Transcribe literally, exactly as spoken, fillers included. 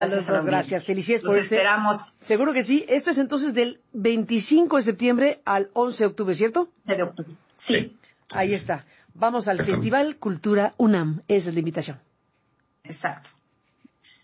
A los dos, gracias. Felicidades por por este. esperamos. Seguro que sí. Esto es entonces del veinticinco de septiembre al once de octubre, ¿cierto? de octubre. Sí. sí. Ahí está. Vamos al Festival Cultura UNAM. Esa es la invitación. Exacto.